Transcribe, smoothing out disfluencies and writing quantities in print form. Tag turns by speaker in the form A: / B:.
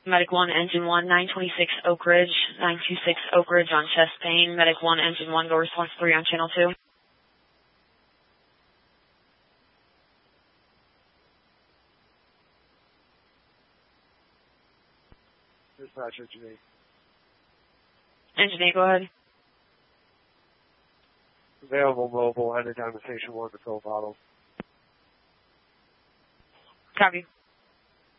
A: Medic 1, Engine 1, 926 Oak Ridge, 926 Oak Ridge on chest pain. Medic 1, Engine 1, go response 3 on channel 2.
B: Dispatch Engine
A: 8. Engine 8, go ahead.
B: Available mobile, headed down to Station 1 to fill bottle.
A: Copy.